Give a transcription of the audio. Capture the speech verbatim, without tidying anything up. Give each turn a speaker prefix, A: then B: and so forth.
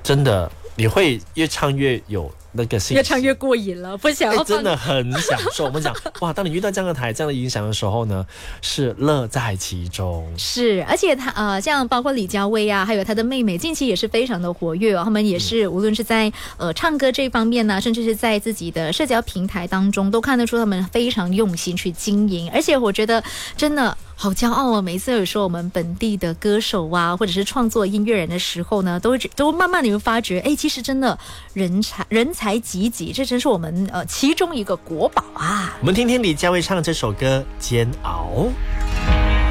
A: 真的你会越唱越有那个信心，
B: 越唱越过瘾了，不想要、
A: 欸、真的很享受。我们讲哇，当你遇到这样的台、这样的音响的时候呢，是乐在其中。
B: 是，而且他呃，像包括李佳薇啊，还有他的妹妹，近期也是非常的活跃哦。他们也是、嗯、无论是在呃唱歌这方面呢、啊，甚至是在自己的社交平台当中，都看得出他们非常用心去经营。而且我觉得真的好骄傲哦！每一次有说我们本地的歌手啊，或者是创作音乐人的时候呢，都都慢慢你会发觉，哎，其实真的人才人才济济，这真是我们呃其中一个国宝啊！
A: 我们听听李佳薇唱这首歌《煎熬》。